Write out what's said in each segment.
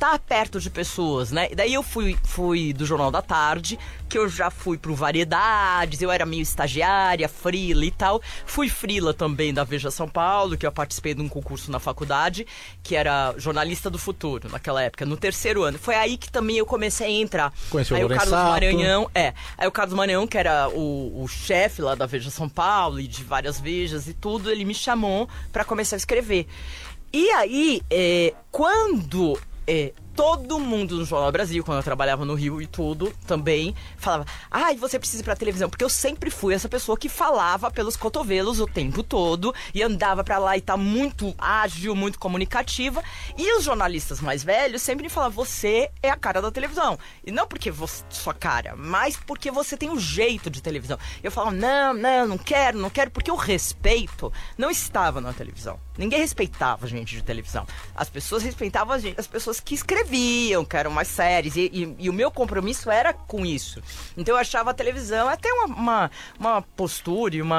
tá perto de pessoas, né? E daí eu fui do Jornal da Tarde, que eu já fui pro Variedades, eu era meio estagiária, frila e tal. Fui frila também da Veja São Paulo, que eu participei de um concurso na faculdade, que era Jornalista do Futuro, naquela época, no 3º ano. Foi aí que também eu comecei a entrar. Conheceu aí o Carlos Lorenzato. Maranhão, aí o Carlos Maranhão, que era o chefe lá da Veja São Paulo e de várias Vejas e tudo, ele me chamou pra começar a escrever. E aí, quando todo mundo no Jornal Brasil, quando eu trabalhava no Rio e tudo, também falava, você precisa ir pra televisão, porque eu sempre fui essa pessoa que falava pelos cotovelos o tempo todo e andava pra lá e tá muito ágil, muito comunicativa, e os jornalistas mais velhos sempre me falavam, você é a cara da televisão, e não porque você, sua cara, mas porque você tem um jeito de televisão. Eu falava, não quero, porque o respeito não estava na televisão. Ninguém respeitava a gente de televisão. As pessoas respeitavam as pessoas que escreviam, que eram mais sérias, e o meu compromisso era com isso. Então eu achava a televisão até uma postura e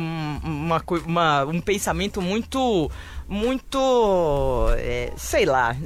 um pensamento muito sei lá,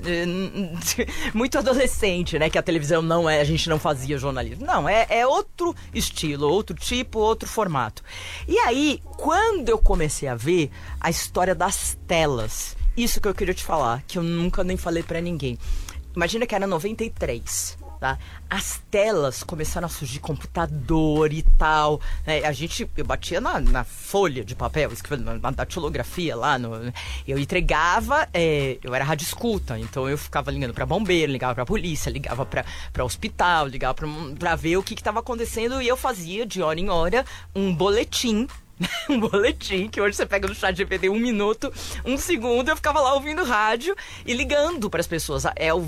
muito adolescente, né? Que a televisão a gente não fazia jornalismo. Não, é outro estilo, outro tipo, outro formato. E aí, quando eu comecei a ver a história das telas, isso que eu queria te falar, que eu nunca nem falei pra ninguém. Imagina que era 93, tá? As telas começaram a surgir, computador e tal, né? Eu batia na folha de papel, na datilografia lá, eu entregava, eu era rádio escuta, então eu ficava ligando pra bombeiro, ligava pra polícia, ligava pra hospital, ligava pra ver o que tava acontecendo, e eu fazia de hora em hora um boletim, um boletim, que hoje você pega no ChatGPT 1 minuto, 1 segundo, eu ficava lá ouvindo rádio e ligando para as pessoas.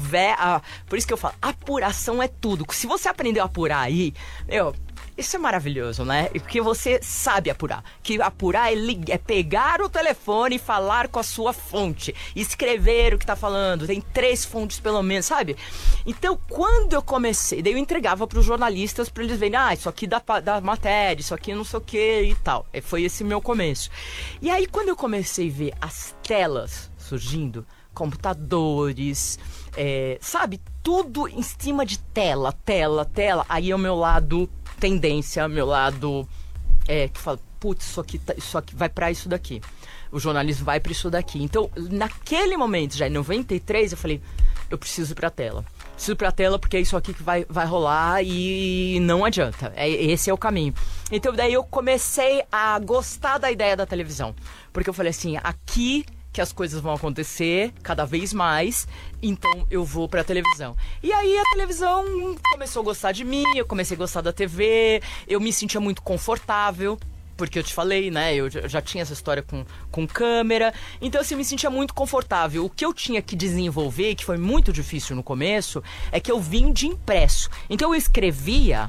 Por isso que eu falo, apuração é tudo. Se você aprendeu a apurar aí, isso é maravilhoso, né? Porque você sabe apurar. Que apurar é pegar o telefone e falar com a sua fonte. Escrever o que tá falando. Tem 3 fontes pelo menos, sabe? Então, quando eu comecei, daí eu entregava pros jornalistas pra eles verem, isso aqui dá matéria, isso aqui não sei o que e tal. Foi esse meu começo. E aí, quando eu comecei a ver as telas surgindo, computadores, sabe? Tudo em cima de tela. Aí é o meu lado tendência, meu lado que fala, putz, isso aqui vai pra isso daqui. O jornalismo vai pra isso daqui. Então, naquele momento, já em 93, eu falei, eu preciso ir pra tela. Preciso ir pra tela porque é isso aqui que vai rolar e não adianta. Esse é o caminho. Então, daí eu comecei a gostar da ideia da televisão. Porque eu falei assim, aqui que as coisas vão acontecer cada vez mais, então eu vou pra televisão. E aí a televisão começou a gostar de mim, eu comecei a gostar da TV, eu me sentia muito confortável, porque eu te falei, né, eu já tinha essa história com câmera, então assim, eu me sentia muito confortável. O que eu tinha que desenvolver, que foi muito difícil no começo, é que eu vim de impresso. Então eu escrevia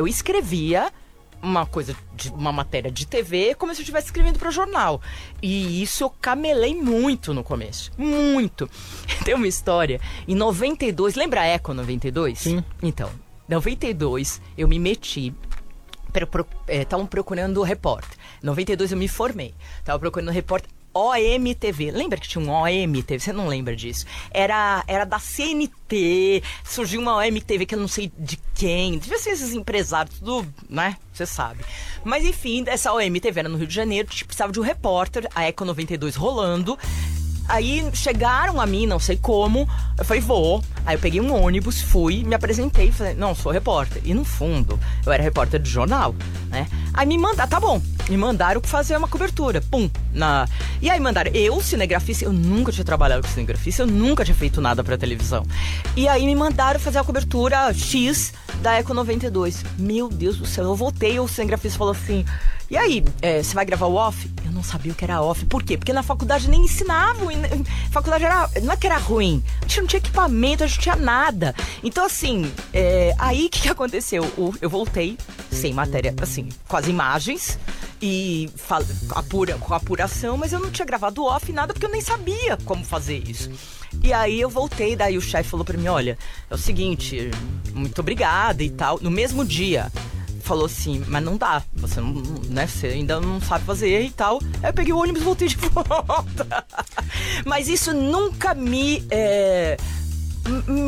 uma matéria de TV como se eu estivesse escrevendo para jornal. E isso eu camelei muito no começo. Muito. Tem uma história. Em 92, lembra a Eco 92? Sim. Então, em 92, eu me meti. Estavam procurando repórter. Em 92 eu me formei. Estavam procurando repórter OMTV. Lembra que tinha um OMTV? Você não lembra disso? Era da CNT, surgiu uma OMTV que eu não sei de quem. Devia ser esses empresários, tudo, né? Você sabe. Mas enfim, essa OMTV era no Rio de Janeiro, precisava de um repórter, a Eco 92 rolando. Aí chegaram a mim, não sei como, eu falei, vou. Aí eu peguei um ônibus, fui, me apresentei e falei, não, sou repórter. E no fundo, eu era repórter de jornal, né? Aí me mandaram fazer uma cobertura, E aí mandaram, cinegrafista, eu nunca tinha trabalhado com cinegrafista, eu nunca tinha feito nada pra televisão. E aí me mandaram fazer a cobertura X da Eco 92. Meu Deus do céu, eu voltei, o cinegrafista falou assim, e aí, você vai gravar o off? Eu não sabia o que era off. Por quê? Porque na faculdade nem ensinavam. Faculdade não é que era ruim. A gente não tinha equipamento, a gente não tinha nada. Então, assim, aí o que aconteceu? Eu voltei sem matéria, assim, com as imagens e com apuração, mas eu não tinha gravado off, nada, porque eu nem sabia como fazer isso. E aí eu voltei, daí o chefe falou pra mim, olha, é o seguinte, muito obrigada e tal. No mesmo dia, falou assim, mas não dá, você não, né, você ainda não sabe fazer e tal. Aí eu peguei o ônibus e voltei de volta. Mas isso nunca me